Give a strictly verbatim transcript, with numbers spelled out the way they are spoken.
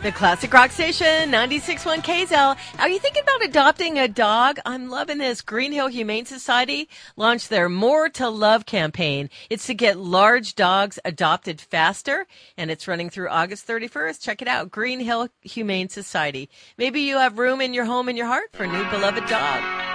The Classic Rock Station, ninety-six point one K Z L. Are you thinking about adopting a dog? I'm loving this. Green Hill Humane Society launched their More to Love campaign. It's to get large dogs adopted faster, and it's running through August thirty-first. Check it out, Green Hill Humane Society. Maybe you have room in your home and your heart for a new beloved dog.